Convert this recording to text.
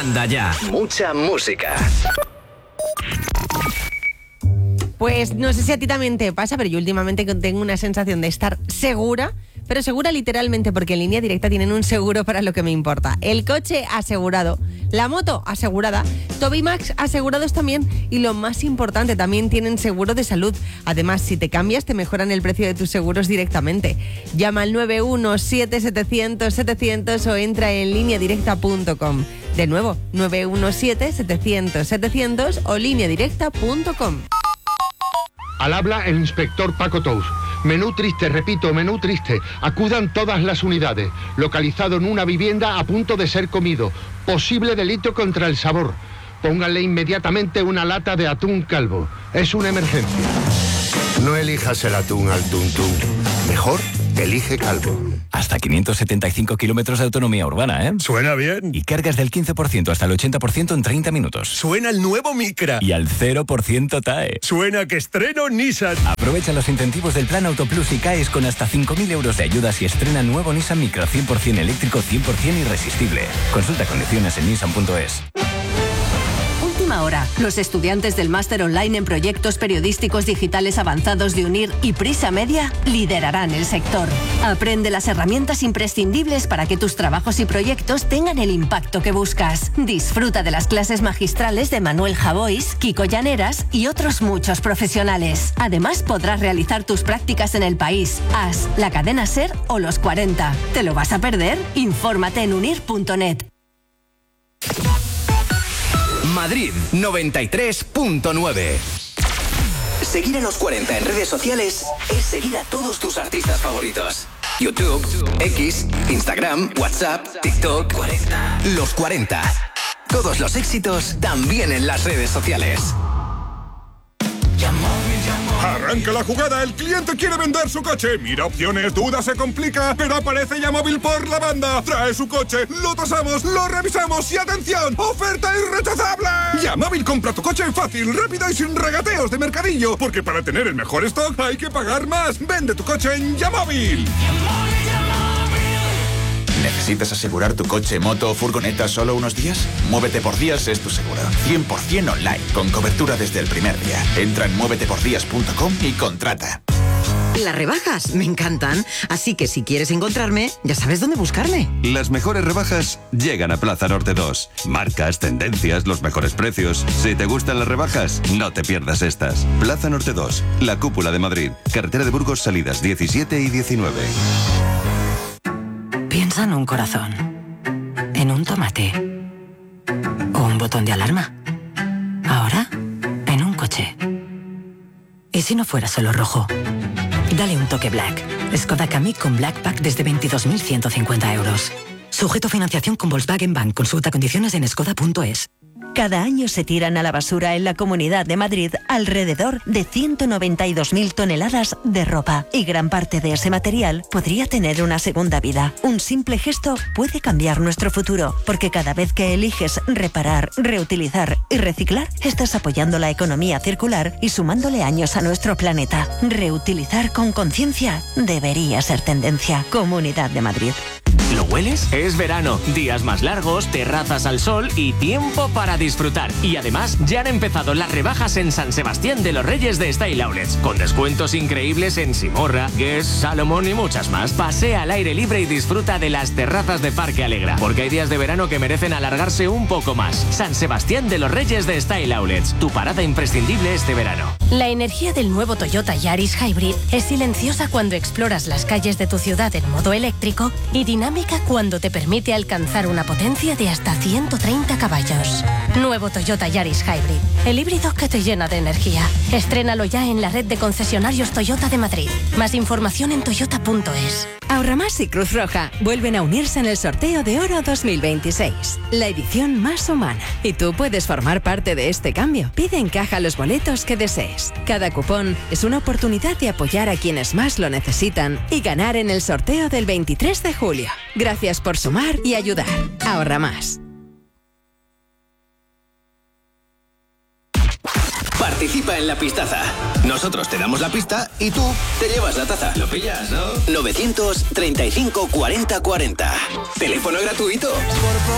Manda Ya. Mucha música. Pues no sé si a ti también te pasa, pero yo últimamente tengo una sensación de estar segura, pero segura literalmente, porque en Línea Directa tienen un seguro para lo que me importa. El coche asegurado, la moto asegurada, Tobymax asegurados también, y lo más importante, también tienen seguro de salud. Además, si te cambias, te mejoran el precio de tus seguros directamente. Llama al 917-700-700 o entra en lineadirecta.com. De nuevo, 917-700-700 o lineadirecta.com. Al habla el inspector Paco Tous. Menú triste, repito, menú triste. Acudan todas las unidades. Localizado en una vivienda a punto de ser comido. Posible delito contra el sabor. Pónganle inmediatamente una lata de atún calvo. Es una emergencia. No elijas el atún al tuntún. Mejor, elige calvo. Hasta 575 kilómetros de autonomía urbana, ¿eh? Suena bien. Y cargas del 15% hasta el 80% en 30 minutos. Suena el nuevo Micra. Y al 0% TAE. Suena que estreno Nissan. Aprovecha los incentivos del Plan Autoplus y caes con hasta 5.000 euros de ayudas y estrena nuevo Nissan Micra 100% eléctrico, 100% irresistible. Consulta condiciones en nissan.es. Última hora. Los estudiantes del máster online en proyectos periodísticos digitales avanzados de UNIR y Prisa Media liderarán el sector. Aprende las herramientas imprescindibles para que tus trabajos y proyectos tengan el impacto que buscas. Disfruta de las clases magistrales de Manuel Javois, Kiko Llaneras y otros muchos profesionales. Además, podrás realizar tus prácticas en El País, AS, la cadena SER o Los 40. ¿Te lo vas a perder? Infórmate en unir.net. Madrid 93.9. Seguir a Los 40 en redes sociales es seguir a todos tus artistas favoritos. YouTube, X, Instagram, WhatsApp, TikTok. 40. Los 40. Todos los éxitos también en las redes sociales. Arranca la jugada, el cliente quiere vender su coche. Mira opciones, duda, se complica, pero aparece Yamóvil por la banda. Trae su coche, lo tasamos, lo revisamos y ¡atención! ¡Oferta irrechazable! Yamóvil compra tu coche fácil, rápido y sin regateos de mercadillo. Porque para tener el mejor stock hay que pagar más. Vende tu coche en Yamóvil. ¿Necesitas asegurar tu coche, moto o furgoneta solo unos días? Muévete por Días es tu seguro. 100% online, con cobertura desde el primer día. Entra en muévetepordías.com y contrata. Las rebajas me encantan, así que si quieres encontrarme, ya sabes dónde buscarme. Las mejores rebajas llegan a Plaza Norte 2. Marcas, tendencias, los mejores precios. Si te gustan las rebajas, no te pierdas estas. Plaza Norte 2, la cúpula de Madrid. Carretera de Burgos, salidas 17 y 19. Piensa en un corazón, en un tomate o un botón de alarma. Ahora, en un coche. ¿Y si no fuera solo rojo? Dale un toque Black. Skoda Kamiq con Black Pack desde 22.150 euros. Sujeto a financiación con Volkswagen Bank. Consulta condiciones en skoda.es. Cada año se tiran a la basura en la Comunidad de Madrid alrededor de 192.000 toneladas de ropa. Y gran parte de ese material podría tener una segunda vida. Un simple gesto puede cambiar nuestro futuro, porque cada vez que eliges reparar, reutilizar y reciclar, estás apoyando la economía circular y sumándole años a nuestro planeta. Reutilizar con conciencia debería ser tendencia. Comunidad de Madrid. ¿Lo hueles? Es verano, días más largos, terrazas al sol y tiempo para disfrutar. Y además, ya han empezado las rebajas en San Sebastián de los Reyes de Style Outlets, con descuentos increíbles en Simorra, Guess, Salomón y muchas más. Pasea al aire libre y disfruta de las terrazas de Parque Alegra, porque hay días de verano que merecen alargarse un poco más. San Sebastián de los Reyes de Style Outlets, tu parada imprescindible este verano. La energía del nuevo Toyota Yaris Hybrid es silenciosa cuando exploras las calles de tu ciudad en modo eléctrico y dinámica cuando te permite alcanzar una potencia de hasta 130 caballos. Nuevo Toyota Yaris Hybrid, el híbrido que te llena de energía. Estrénalo ya en la red de concesionarios Toyota de Madrid. Más información en toyota.es. Ahorramás y Cruz Roja vuelven a unirse en el sorteo de Oro 2026, la edición más humana. Y tú puedes formar parte de este cambio. Pide en caja los boletos que desees. Cada cupón es una oportunidad de apoyar a quienes más lo necesitan y ganar en el sorteo del 23 de julio. Gracias por sumar y ayudar. Ahorra más. Participa en la pistaza. Nosotros te damos la pista y tú te llevas la taza. ¿Lo pillas, no? 935 40 40. Teléfono gratuito.